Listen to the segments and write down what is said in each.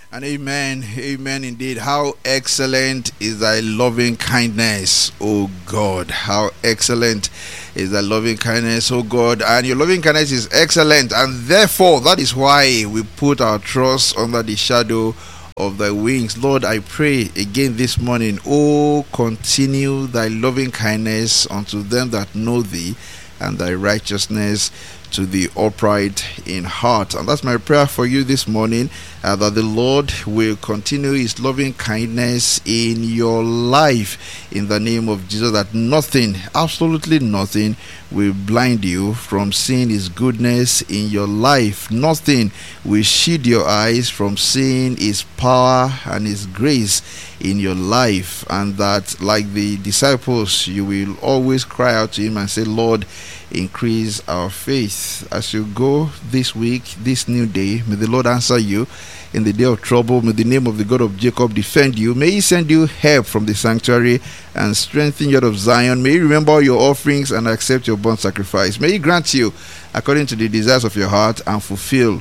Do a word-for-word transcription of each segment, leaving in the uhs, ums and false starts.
And amen, amen indeed. How excellent is thy loving kindness, O God. How excellent is thy loving kindness, O God. And your loving kindness is excellent, and therefore that is why we put our trust under the shadow of thy wings. Lord, I pray again this morning, oh, continue thy loving kindness unto them that know thee, and thy righteousness to the upright in heart. And that's my prayer for you this morning, uh, that the Lord will continue his loving kindness in your life in the name of Jesus, that nothing, absolutely nothing, will blind you from seeing his goodness in your life. Nothing will shield your eyes from seeing his power and his grace in your life, and that, like the disciples, you will always cry out to him and say, Lord, increase our faith. As you go this week, this new day, may the Lord answer you in the day of trouble. May the name of the God of Jacob defend you. May he send you help from the sanctuary and strengthen you out of Zion. May he remember your offerings and accept your burnt sacrifice. May he grant you according to the desires of your heart and fulfill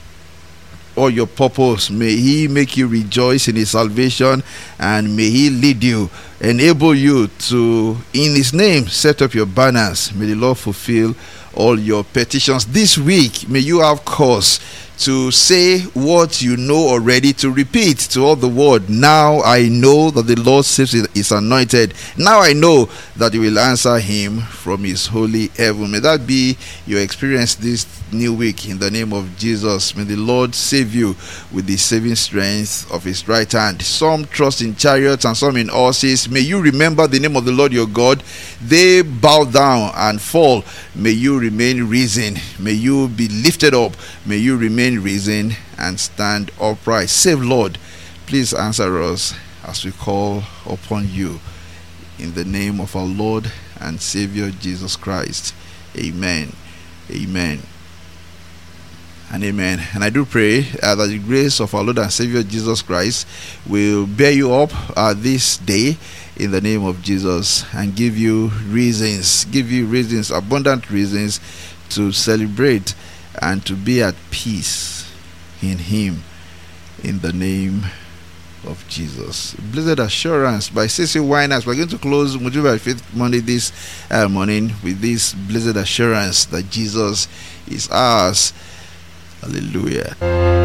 all your purpose. May he make you rejoice in his salvation, and may he lead you, enable you to, in his name, set up your banners. May the Lord fulfill all your petitions this week. May you have cause to say what you know already, to repeat to all the world, now I know that the Lord saves his anointed. Now I know that he will answer him from his holy heaven. May that be your experience this new week in the name of Jesus. May the Lord save you with the saving strength of his right hand. Some trust in chariots and some in horses. May you remember the name of the Lord your God. They bow down and fall. May you remain risen. May you be lifted up. May you remain risen and stand upright. Save, Lord, please answer us as we call upon you in the name of our Lord and Savior Jesus Christ. Amen, amen, and amen. And I do pray uh, that the grace of our Lord and Savior Jesus Christ will bear you up uh, this day in the name of Jesus, and give you reasons, give you reasons, abundant reasons to celebrate and to be at peace in him in the name of Jesus. Blessed Assurance by C C Winers. We're going to close Motive by Faith Monday this uh, morning with this blessed assurance that Jesus is ours. Hallelujah.